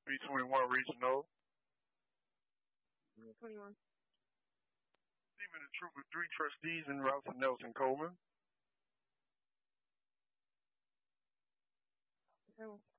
321 Regional. 21. Leaving the troop with 3 trustees en route to Nelson Coleman. 21.